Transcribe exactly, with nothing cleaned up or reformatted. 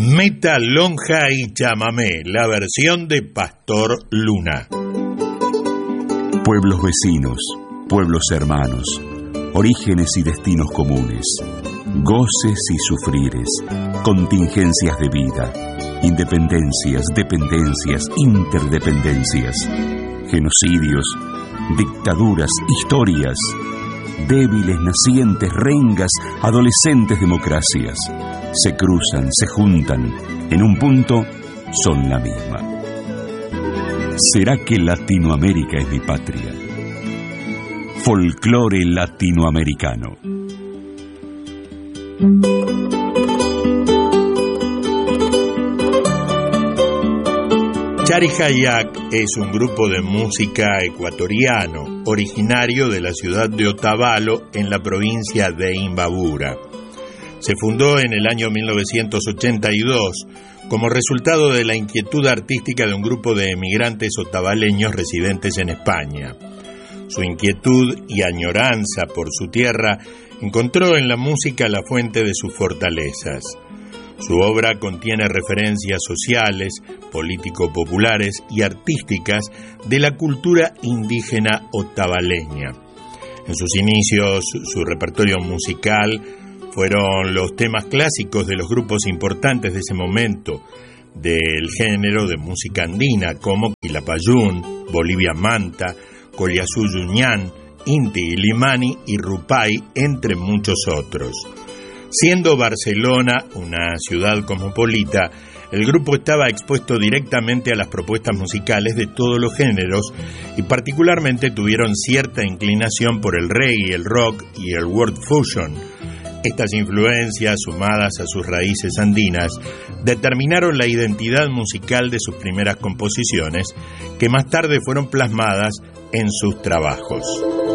Meta, lonja y chamamé, la versión de Pastor Luna. Pueblos vecinos, pueblos hermanos, orígenes y destinos comunes, goces y sufrires, contingencias de vida, independencias, dependencias, interdependencias, genocidios, dictaduras, historias, débiles, nacientes, rengas, adolescentes democracias, se cruzan, se juntan, en un punto son la misma. ¿Será que Latinoamérica es mi patria? Folclore latinoamericano. Chari Hayak es un grupo de música ecuatoriano, originario de la ciudad de Otavalo, en la provincia de Imbabura. Se fundó en el año mil novecientos ochenta y dos como resultado de la inquietud artística de un grupo de emigrantes otavaleños residentes en España. Su inquietud y añoranza por su tierra encontró en la música la fuente de sus fortalezas. Su obra contiene referencias sociales, político-populares y artísticas de la cultura indígena otavaleña. En sus inicios, su repertorio musical fueron los temas clásicos de los grupos importantes de ese momento, del género de música andina, como Quilapayún, Bolivia Manta, Collazú Yuñán, Inti Illimani y Rupay, entre muchos otros. Siendo Barcelona una ciudad cosmopolita, el grupo estaba expuesto directamente a las propuestas musicales de todos los géneros y particularmente tuvieron cierta inclinación por el reggae, el rock y el world fusion. Estas influencias, sumadas a sus raíces andinas, determinaron la identidad musical de sus primeras composiciones, que más tarde fueron plasmadas en sus trabajos.